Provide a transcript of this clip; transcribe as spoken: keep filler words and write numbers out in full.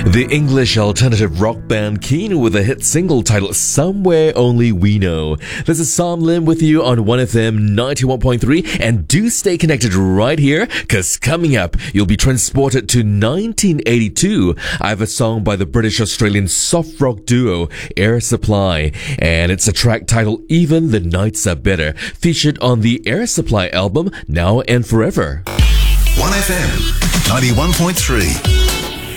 The English alternative rock band Keane with a hit single titled Somewhere Only We Know. This is Sam Lim with you on one F M ninety-one point three, and do stay connected right here, cause coming up, you'll be transported to nineteen eighty-two. I have a song by the British-Australian soft rock duo Air Supply, and it's a track titled Even the Nights Are Better, featured on the Air Supply album Now and Forever. one F M ninety-one point three.